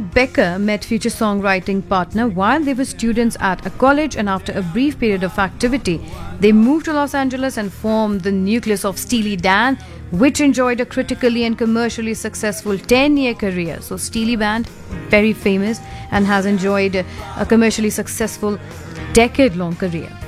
Becker met future songwriting partner while they were students at a college, and after a brief period of activity, they moved to Los Angeles and formed the nucleus of Steely Dan, which enjoyed a critically and commercially successful 10-year career. So Steely Band, very famous, and has enjoyed a commercially successful decade-long career.